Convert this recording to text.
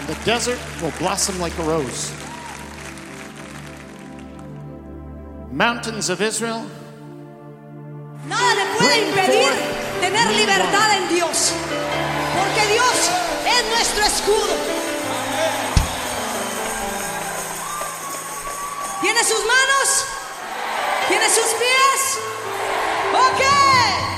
The desert will blossom like a rose. Mountains of Israel. Nada le puede impedir tener libertad en Dios, porque Dios es nuestro escudo. ¿Tiene sus manos? ¿Tiene sus pies? ¡Ok!